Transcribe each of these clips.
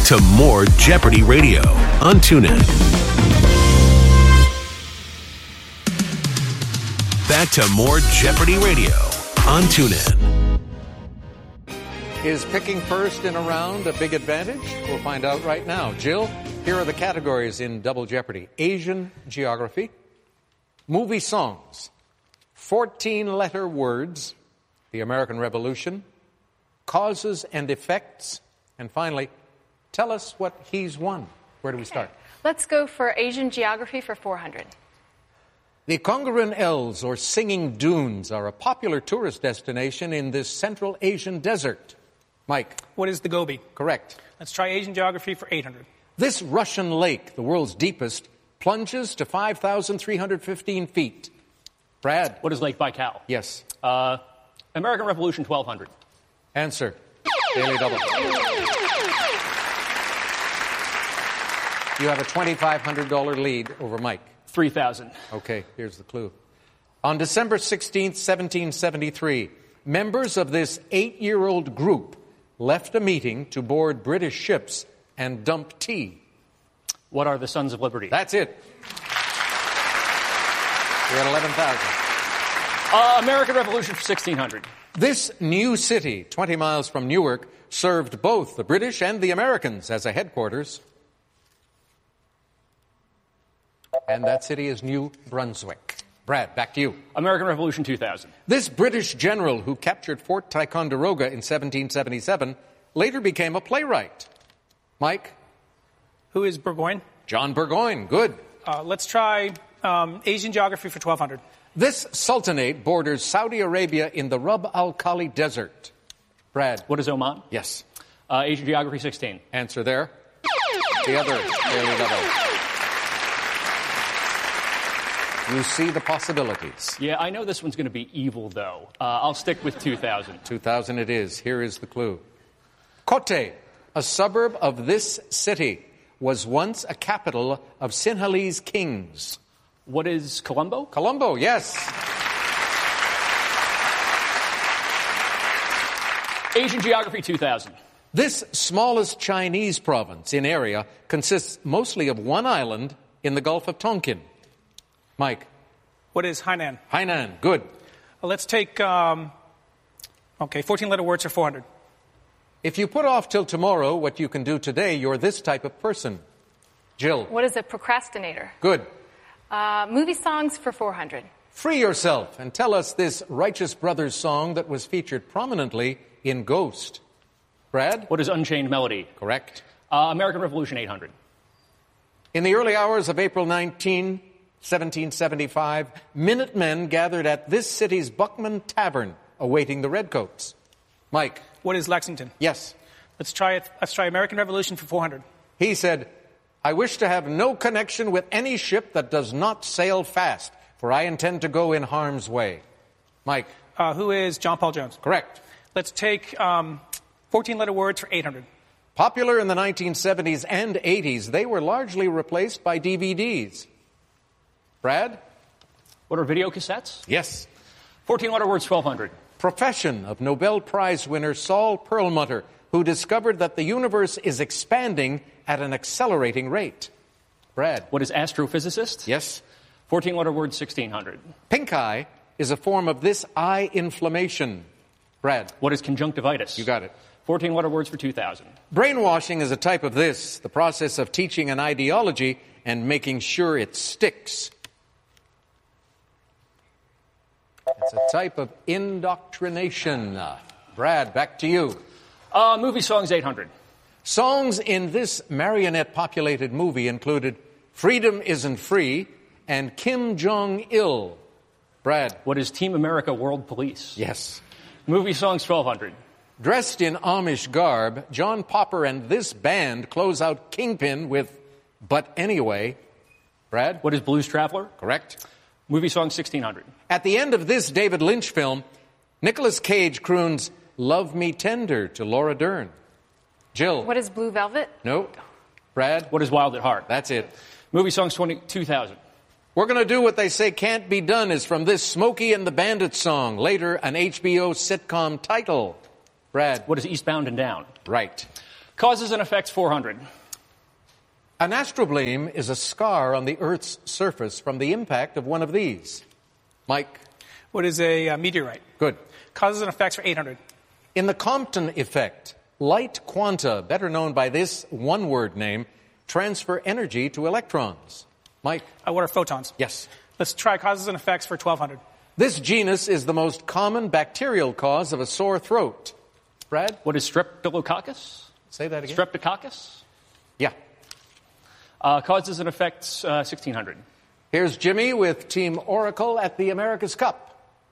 back to more Jeopardy Radio on TuneIn. Back to more Jeopardy Radio on TuneIn. Is picking first in a round a big advantage? We'll find out right now. Jill, here are the categories in Double Jeopardy. Asian geography, movie songs, 14-letter words, the American Revolution, causes and effects, and finally, tell us what he's won. Where do we start? Let's go for Asian geography for 400. The Kongaran Els, or Singing Dunes, are a popular tourist destination in this Central Asian desert. Mike. What is the Gobi? Correct. Let's try Asian geography for 800. This Russian lake, the world's deepest, plunges to 5,315 feet. Brad. What is Lake Baikal? Yes. American Revolution 1200. Answer. Daily Double. You have a $2,500 lead over Mike. 3,000. Okay, here's the clue. On December 16th, 1773, members of this 8-year-old group left a meeting to board British ships and dump tea. What are the Sons of Liberty? That's it. You're at 11,000. American Revolution for 1600. This new city, 20 miles from Newark, served both the British and the Americans as a headquarters. And that city is New Brunswick. Brad, back to you. American Revolution 2000. This British general who captured Fort Ticonderoga in 1777 later became a playwright. Mike? Who is Burgoyne? John Burgoyne. Good. Let's try Asian geography for 1200. This sultanate borders Saudi Arabia in the Rub al Khali Desert. Brad? What is Oman? Yes. Asian geography 16. Answer there. The other Daily Double. You see the possibilities. Yeah, I know this one's going to be evil, though. I'll stick with 2000. 2000 it is. Here is the clue. Kotte, a suburb of this city, was once a capital of Sinhalese kings. What is Colombo? Colombo, yes. Asian geography 2000. This smallest Chinese province in area consists mostly of one island in the Gulf of Tonkin. Mike. What is Hainan? Hainan, good. Let's take, 14-letter words for 400. If you put off till tomorrow what you can do today, you're this type of person. Jill. What is a procrastinator? Good. Movie songs for 400. Free yourself and tell us this Righteous Brothers song that was featured prominently in Ghost. Brad? What is Unchained Melody? Correct. American Revolution 800. In the early hours of April 1775, Minutemen gathered at this city's Buckman Tavern, awaiting the Redcoats. Mike. What is Lexington? Yes. Let's try American Revolution for 400. He said, I wish to have no connection with any ship that does not sail fast, for I intend to go in harm's way. Mike. Who is John Paul Jones? Correct. Let's take 14-letter words for 800. Popular in the 1970s and 80s, they were largely replaced by DVDs. Brad? What are video cassettes? Yes. 14-letter words 1200. Profession of Nobel Prize winner Saul Perlmutter, who discovered that the universe is expanding at an accelerating rate. Brad? What is astrophysicist? Yes. 14-letter words 1600. Pink eye is a form of this eye inflammation. Brad? What is conjunctivitis? You got it. 14-letter words for 2000. Brainwashing is a type of this, the process of teaching an ideology and making sure it sticks. It's a type of indoctrination. Brad, back to you. Movie songs 800. Songs in this marionette-populated movie included Freedom Isn't Free and Kim Jong-il. Brad. What is Team America World Police? Yes. Movie songs 1200. Dressed in Amish garb, John Popper and this band close out Kingpin with But Anyway. Brad? What is Blues Traveler? Correct. Movie song 1600. At the end of this David Lynch film, Nicolas Cage croons Love Me Tender to Laura Dern. Jill. What is Blue Velvet? No. Brad. What is Wild at Heart? That's it. Movie songs 2000. We're going to do what they say can't be done is from this Smokey and the Bandit song, later an HBO sitcom title. Brad. What is Eastbound and Down? Right. Causes and effects, 400. An astrobleme is a scar on the Earth's surface from the impact of one of these. Mike? What is a meteorite? Good. Causes and effects for 800. In the Compton effect, light quanta, better known by this one-word name, transfer energy to electrons. Mike? What are photons? Yes. Let's try causes and effects for 1200. This genus is the most common bacterial cause of a sore throat. Brad? What is streptococcus? Say that again. Streptococcus? Yeah. Causes and effects, 1600. Here's Jimmy with Team Oracle at the America's Cup.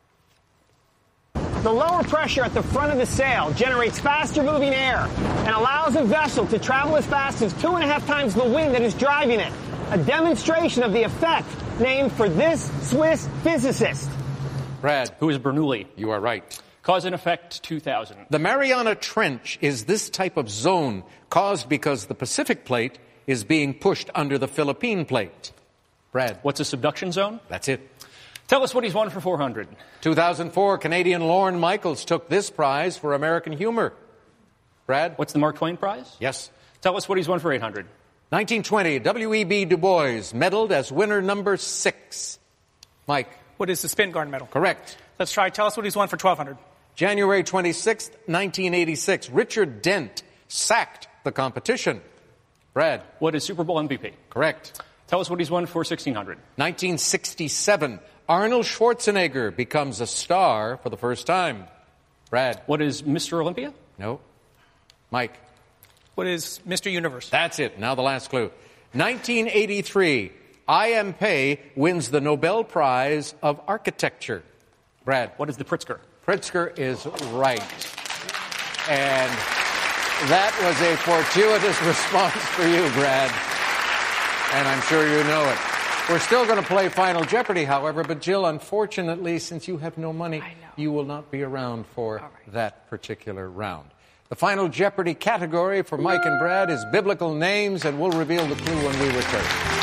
The lower pressure at the front of the sail generates faster moving air and allows a vessel to travel as fast as 2.5 times the wind that is driving it. A demonstration of the effect named for this Swiss physicist. Brad? Who is Bernoulli? You are right. Cause and effect, 2000. The Mariana Trench is this type of zone caused because the Pacific Plate is being pushed under the Philippine Plate. Brad? What's a subduction zone? That's it. Tell us what he's won for 400. 2004, Canadian Lorne Michaels took this prize for American humor. Brad? What's the Mark Twain Prize? Yes. Tell us what he's won for 800. 1920, W.E.B. Du Bois medaled as winner number 6. Mike? What is the Spin Garden medal? Correct. Let's try. Tell us what he's won for 1200. January 26, 1986, Richard Dent sacked the competition. Brad? What is Super Bowl MVP? Correct. Tell us what he's won for 1600. 1967, Arnold Schwarzenegger becomes a star for the first time. Brad? What is Mr. Olympia? No. Mike? What is Mr. Universe? That's it. Now the last clue. 1983, I.M. Pei wins the Nobel Prize of Architecture. Brad? What is the Pritzker? Pritzker is right. And that was a fortuitous response for you, Brad. And I'm sure you know it. We're still going to play Final Jeopardy, however, but Jill, unfortunately, since you have no money, you will not be around for that particular round. The Final Jeopardy category for Mike and Brad is biblical names, and we'll reveal the clue when we return.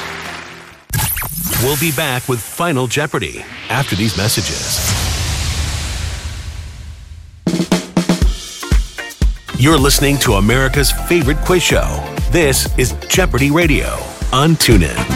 We'll be back with Final Jeopardy after these messages. You're listening to America's favorite quiz show. This is Jeopardy Radio on TuneIn.